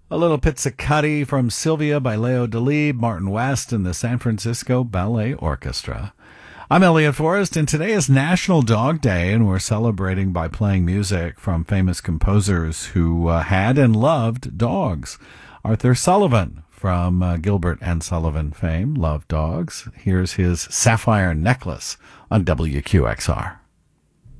A little Pizzicati from Sylvia by Leo Delibes, Martin West, and the San Francisco Ballet Orchestra. I'm Elliot Forrest, and today is National Dog Day, and we're celebrating by playing music from famous composers who had and loved dogs. Arthur Sullivan from Gilbert and Sullivan fame loved dogs. Here's his Sapphire Necklace on WQXR.